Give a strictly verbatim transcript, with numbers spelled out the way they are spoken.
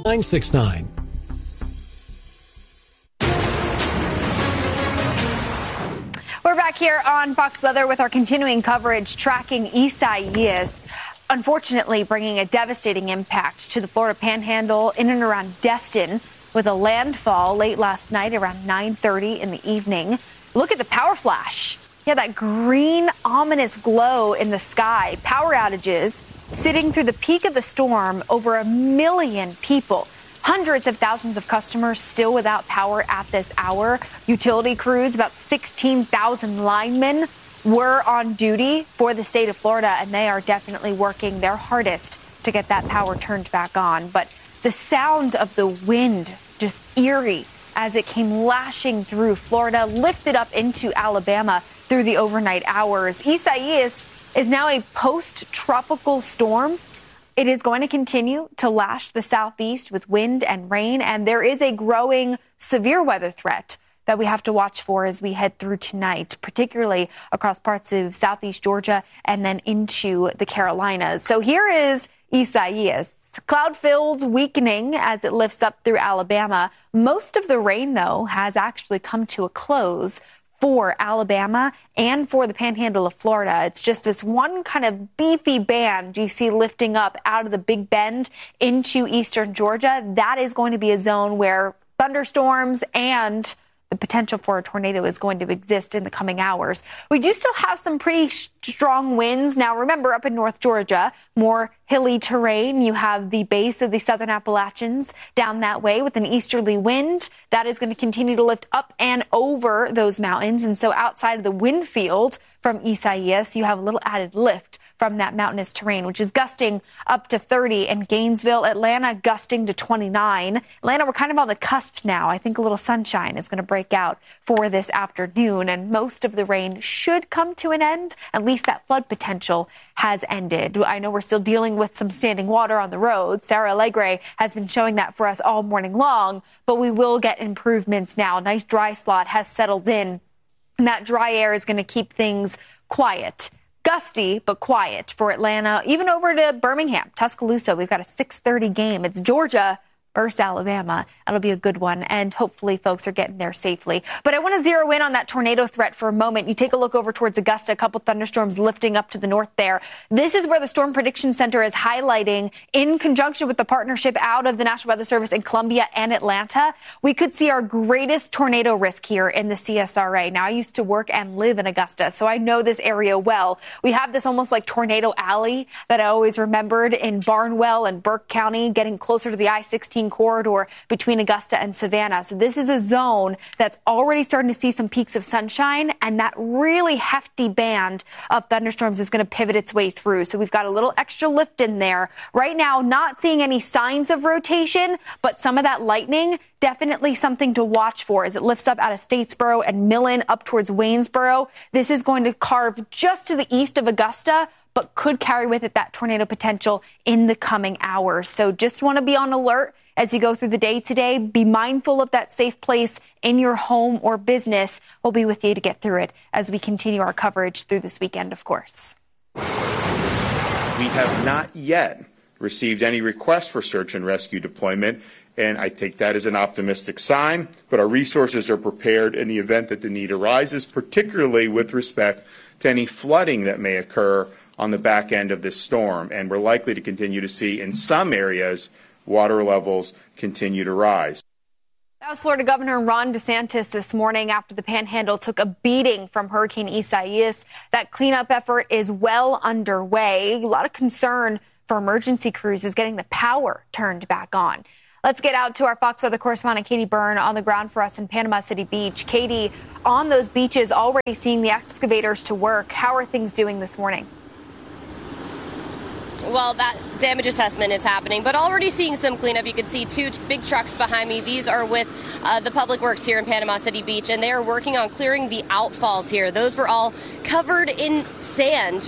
nine six nine. We're back here on Fox Weather with our continuing coverage tracking Isaias, unfortunately bringing a devastating impact to the Florida Panhandle in and around Destin with a landfall late last night around nine thirty in the evening. Look at the power flash. Yeah, that green ominous glow in the sky. Power outages sitting through the peak of the storm, over a million people. Hundreds of thousands of customers still without power at this hour. Utility crews, about sixteen thousand linemen, were on duty for the state of Florida, and they are definitely working their hardest to get that power turned back on. But the sound of the wind, just eerie as it came lashing through Florida, lifted up into Alabama through the overnight hours. Isaias is now a post-tropical storm. It is going to continue to lash the southeast with wind and rain, and there is a growing severe weather threat that we have to watch for as we head through tonight, particularly across parts of southeast Georgia and then into the Carolinas. So here is Isaias. Cloud-filled, weakening as it lifts up through Alabama. Most of the rain, though, has actually come to a close for Alabama and for the Panhandle of Florida. It's just this one kind of beefy band you see lifting up out of the Big Bend into eastern Georgia. That is going to be a zone where thunderstorms and the potential for a tornado is going to exist in the coming hours. We do still have some pretty strong winds. Now, remember, up in North Georgia, more hilly terrain. You have the base of the Southern Appalachians down that way with an easterly wind. That is going to continue to lift up and over those mountains. And so outside of the wind field from Isaias, you have a little added lift from that mountainous terrain, which is gusting up to thirty in Gainesville. Atlanta gusting to twenty-nine. Atlanta, we're kind of on the cusp now. I think a little sunshine is going to break out for this afternoon, and most of the rain should come to an end. At least that flood potential has ended. I know we're still dealing with some standing water on the roads. Sarah Allegre has been showing that for us all morning long, but we will get improvements now. Nice dry slot has settled in, and that dry air is going to keep things quiet. Gusty, but quiet for Atlanta, even over to Birmingham, Tuscaloosa. We've got a six thirty game. It's Georgia versus Alabama. That'll be a good one, and hopefully folks are getting there safely. But I want to zero in on that tornado threat for a moment. You take a look over towards Augusta, a couple thunderstorms lifting up to the north there. This is where the Storm Prediction Center is highlighting, in conjunction with the partnership out of the National Weather Service in Columbia and Atlanta, we could see our greatest tornado risk here in the C S R A. Now, I used to work and live in Augusta, so I know this area well. We have this almost like tornado alley that I always remembered in Barnwell and Burke County, getting closer to the I sixteen corridor between Augusta and Savannah. So this is a zone that's already starting to see some peaks of sunshine, and that really hefty band of thunderstorms is going to pivot its way through. So we've got a little extra lift in there. Right now, not seeing any signs of rotation, but some of that lightning, definitely something to watch for as it lifts up out of Statesboro and Millen up towards Waynesboro. This is going to carve just to the east of Augusta, but could carry with it that tornado potential in the coming hours. So just want to be on alert as you go through the day today. Be mindful of that safe place in your home or business. We'll be with you to get through it as we continue our coverage through this weekend, of course. We have not yet received any requests for search and rescue deployment, and I take that as an optimistic sign. But our resources are prepared in the event that the need arises, particularly with respect to any flooding that may occur on the back end of this storm. And we're likely to continue to see in some areas water levels continue to rise. That was Florida Governor Ron DeSantis this morning after the Panhandle took a beating from Hurricane Isaias. That cleanup effort is well underway. A lot of concern for emergency crews is getting the power turned back on. Let's get out to our Fox Weather correspondent, Katie Byrne, on the ground for us in Panama City Beach. Katie, on those beaches, already seeing the excavators to work. How are things doing this morning? Well, that damage assessment is happening, but already seeing some cleanup. You can see two big trucks behind me. These are with uh, the Public Works here in Panama City Beach, and they are working on clearing the outfalls here. Those were all covered in sand